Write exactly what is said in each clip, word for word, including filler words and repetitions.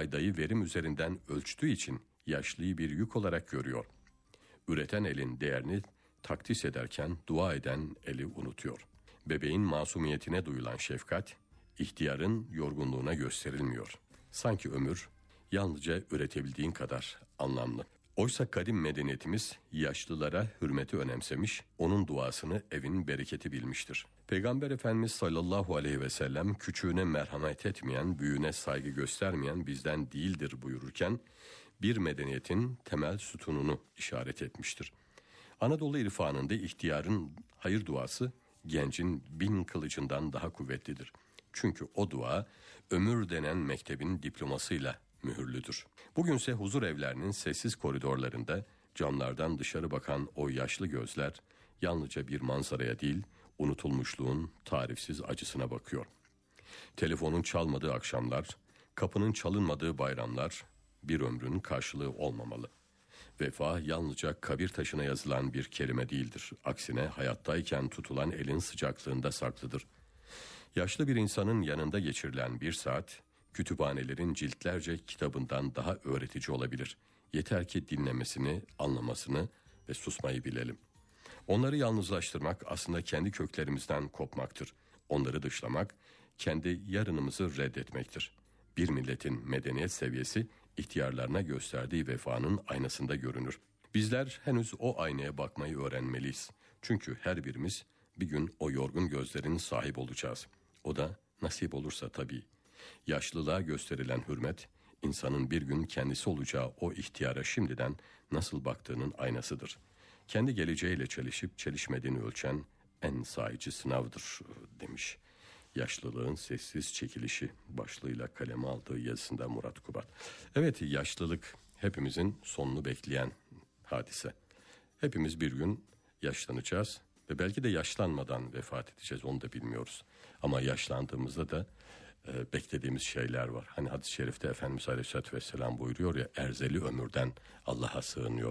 faydayı verim üzerinden ölçtüğü için yaşlıyı bir yük olarak görüyor. Üreten elin değerini takdis ederken dua eden eli unutuyor. Bebeğin masumiyetine duyulan şefkat, ihtiyarın yorgunluğuna gösterilmiyor. Sanki ömür yalnızca üretebildiğin kadar anlamlı. Oysa kadim medeniyetimiz yaşlılara hürmeti önemsemiş, onun duasını evin bereketi bilmiştir. Peygamber Efendimiz sallallahu aleyhi ve sellem küçüğüne merhamet etmeyen, büyüğüne saygı göstermeyen bizden değildir buyururken bir medeniyetin temel sütununu işaret etmiştir. Anadolu irfanında ihtiyarın hayır duası gencin bin kılıcından daha kuvvetlidir. Çünkü o dua ömür denen mektebin diplomasıyla mühürlüdür. Bugünse huzur evlerinin sessiz koridorlarında camlardan dışarı bakan o yaşlı gözler yalnızca bir manzaraya değil, unutulmuşluğun tarifsiz acısına bakıyor. Telefonun çalmadığı akşamlar, kapının çalınmadığı bayramlar bir ömrün karşılığı olmamalı. Vefa yalnızca kabir taşına yazılan bir kelime değildir. Aksine hayattayken tutulan elin sıcaklığında saklıdır. Yaşlı bir insanın yanında geçirilen bir saat, kütüphanelerin ciltlerce kitabından daha öğretici olabilir. Yeter ki dinlemesini, anlamasını ve susmayı bilelim. Onları yalnızlaştırmak aslında kendi köklerimizden kopmaktır. Onları dışlamak, kendi yarınımızı reddetmektir. Bir milletin medeniyet seviyesi, ihtiyarlarına gösterdiği vefanın aynasında görünür. Bizler henüz o aynaya bakmayı öğrenmeliyiz. Çünkü her birimiz bir gün o yorgun gözlerin sahip olacağız. O da nasip olursa tabii. Yaşlılığa gösterilen hürmet, insanın bir gün kendisi olacağı o ihtiyara şimdiden nasıl baktığının aynasıdır. Kendi geleceğiyle çelişip çelişmediğini ölçen en sahici sınavdır demiş. Yaşlılığın sessiz çekilişi başlığıyla kaleme aldığı yazısında Murat Kubat. Evet, yaşlılık hepimizin sonunu bekleyen hadise. Hepimiz bir gün yaşlanacağız ve belki de yaşlanmadan vefat edeceğiz, onu da bilmiyoruz. Ama yaşlandığımızda da e, beklediğimiz şeyler var. Hani hadis-i şerifte Efendimiz Aleyhisselatü Vesselam buyuruyor ya, erzeli ömürden Allah'a sığınıyor.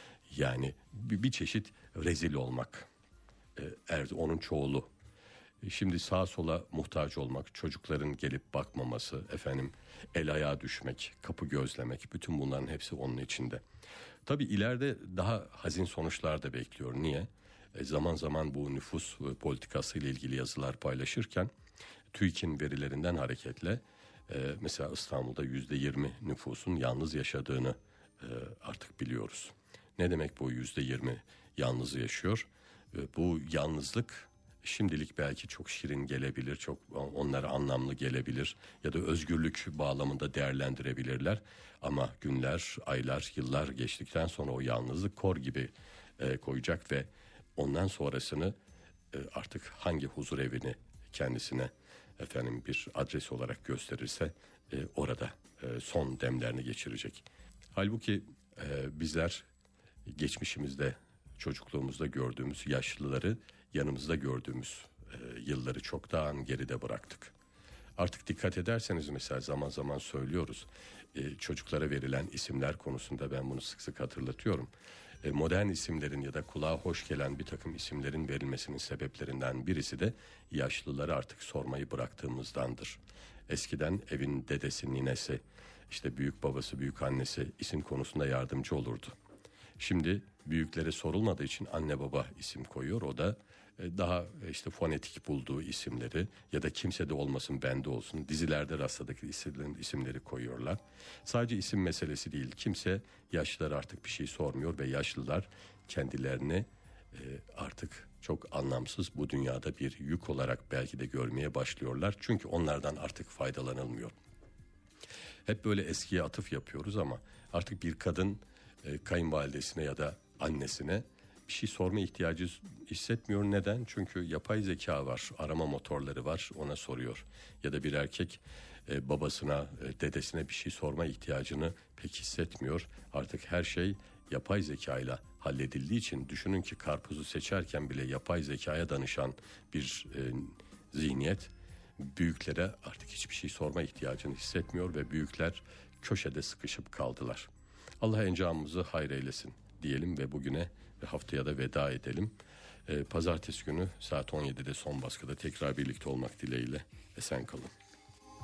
Yani bir, bir çeşit rezil olmak. E, er, onun çoğulu. Şimdi sağa sola muhtaç olmak, çocukların gelip bakmaması, efendim el ayağa düşmek, kapı gözlemek, bütün bunların hepsi onun içinde. Tabii ileride daha hazin sonuçlar da bekliyor. Niye? E, zaman zaman bu nüfus politikası ile ilgili yazılar paylaşırken TÜİK'in verilerinden hareketle e, mesela İstanbul'da yüzde yirmi nüfusun yalnız yaşadığını e, artık biliyoruz. Ne demek bu yüzde yirmi yalnız yaşıyor? E, bu yalnızlık şimdilik belki çok şirin gelebilir, çok onlara anlamlı gelebilir ya da özgürlük bağlamında değerlendirebilirler. Ama günler, aylar, yıllar geçtikten sonra o yalnızlık kor gibi e, koyacak ve ondan sonrasını e, artık hangi huzur evini kendisine efendim bir adres olarak gösterirse e, orada e, son demlerini geçirecek. Halbuki e, bizler geçmişimizde, çocukluğumuzda gördüğümüz yaşlıları yanımızda gördüğümüz e, yılları çoktan geride bıraktık. Artık dikkat ederseniz mesela zaman zaman söylüyoruz. E, çocuklara verilen isimler konusunda ben bunu sık sık hatırlatıyorum. E, modern isimlerin ya da kulağa hoş gelen bir takım isimlerin verilmesinin sebeplerinden birisi de yaşlıları artık sormayı bıraktığımızdandır. Eskiden evin dedesi, ninesi, işte büyük babası, büyük annesi isim konusunda yardımcı olurdu. Şimdi büyüklere sorulmadığı için anne baba isim koyuyor. O da daha işte fonetik bulduğu isimleri ya da kimse de olmasın bende olsun dizilerde rastladık isimlerin isimleri koyuyorlar. Sadece isim meselesi değil. Kimse yaşlılar artık bir şey sormuyor ve yaşlılar kendilerini artık çok anlamsız bu dünyada bir yük olarak belki de görmeye başlıyorlar. Çünkü onlardan artık faydalanılmıyor. Hep böyle eskiye atıf yapıyoruz ama artık bir kadın kayınvalidesine ya da annesine bir şey sorma ihtiyacı hissetmiyor. Neden? Çünkü yapay zeka var, arama motorları var, ona soruyor. Ya da bir erkek e, babasına, e, dedesine bir şey sorma ihtiyacını pek hissetmiyor. Artık her şey yapay zekayla halledildiği için düşünün ki karpuzu seçerken bile yapay zekaya danışan bir e, zihniyet büyüklere artık hiçbir şey sorma ihtiyacını hissetmiyor ve büyükler köşede sıkışıp kaldılar. Allah encamımızı hayır eylesin diyelim ve bugüne ve haftaya da veda edelim. Ee, Pazartesi günü saat on yedide Son Baskı'da tekrar birlikte olmak dileğiyle esen kalın.